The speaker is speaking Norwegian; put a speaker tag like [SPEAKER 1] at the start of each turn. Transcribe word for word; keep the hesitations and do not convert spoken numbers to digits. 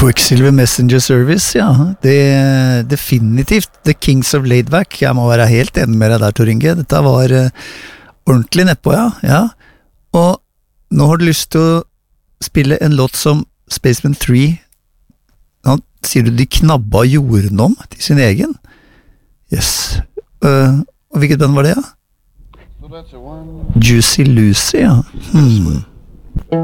[SPEAKER 1] Quicksilver Messenger Service, ja. Det, definitivt The Kings of Laidback. Jeg må være helt enig med deg der, Tor Inge. Dette var uh, ordentlig nedpå, ja. ja. Og nå har du lyst til å spille en låt som Spaceman tre. Nå sier du de knabba jorden om til sin egen. Yes. Uh, og hvilket band var det, ja? Juicy Lucy, ja. Hmm.